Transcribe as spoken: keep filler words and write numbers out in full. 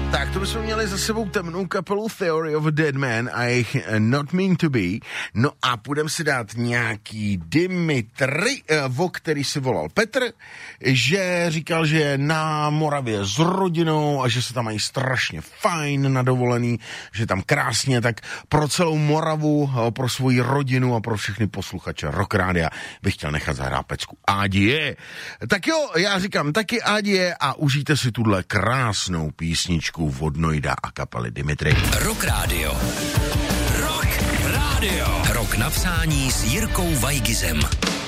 Tak to bychom měli za sebou temnou kapelu Theory of a Dead Man a jejich Not Mean to Be. No a půjdeme si dát nějaký Dimitri, o který si volal Petr, že říkal, že je na Moravě s rodinou a že se tam mají strašně fajn na dovolený, že tam krásně, tak pro celou Moravu, pro svoji rodinu a pro všechny posluchače Rock Rádia bych chtěl nechat zahrát pecku Adie. Tak jo, já říkám taky Adie a užijte si tuhle krásnou písničku Vodnojda a kapely Dimitri. Rock Rádio. Rock Rádio. Rock napsání s Jirkou Vajgizem.